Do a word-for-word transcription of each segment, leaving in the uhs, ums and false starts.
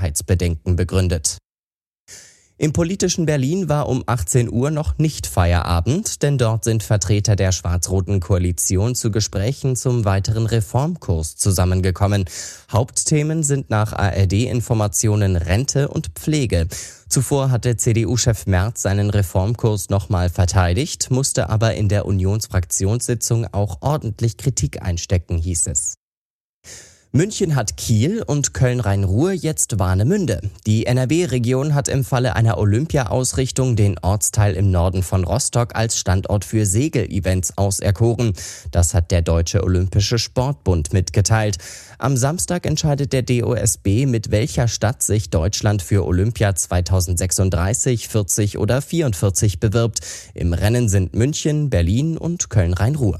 Sicherheitsbedenken begründet. Im politischen Berlin war um achtzehn Uhr noch nicht Feierabend, denn dort sind Vertreter der schwarz-roten Koalition zu Gesprächen zum weiteren Reformkurs zusammengekommen. Hauptthemen sind nach A R D-Informationen Rente und Pflege. Zuvor hatte C D U-Chef Merz seinen Reformkurs nochmal verteidigt, musste aber in der Unionsfraktionssitzung auch ordentlich Kritik einstecken, hieß es. München hat Kiel und Köln-Rhein-Ruhr jetzt Warnemünde. Die N R W-Region hat im Falle einer Olympia-Ausrichtung den Ortsteil im Norden von Rostock als Standort für Segelevents auserkoren. Das hat der Deutsche Olympische Sportbund mitgeteilt. Am Samstag entscheidet der D O S B, mit welcher Stadt sich Deutschland für Olympia zweitausendsechsunddreißig, vierzig oder vierundvierzig bewirbt. Im Rennen sind München, Berlin und Köln-Rhein-Ruhr.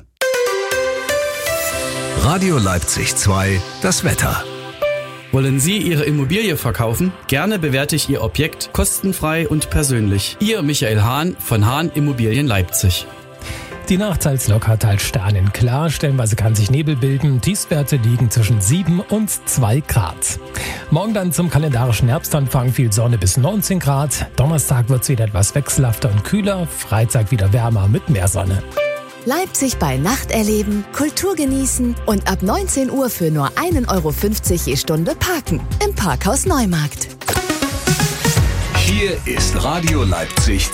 Radio Leipzig zwei, das Wetter. Wollen Sie Ihre Immobilie verkaufen? Gerne bewerte ich Ihr Objekt kostenfrei und persönlich. Ihr Michael Hahn von Hahn Immobilien Leipzig. Die Nacht als locker teils sternenklar, stellenweise kann sich Nebel bilden. Tiefstwerte liegen zwischen sieben und zwei Grad. Morgen dann zum kalendarischen Herbstanfang viel Sonne bis neunzehn Grad. Donnerstag wird es wieder etwas wechselhafter und kühler. Freitag wieder wärmer mit mehr Sonne. Leipzig bei Nacht erleben, Kultur genießen und ab neunzehn Uhr für nur ein Euro fünfzig je Stunde parken. Im Parkhaus Neumarkt. Hier ist Radio Leipzig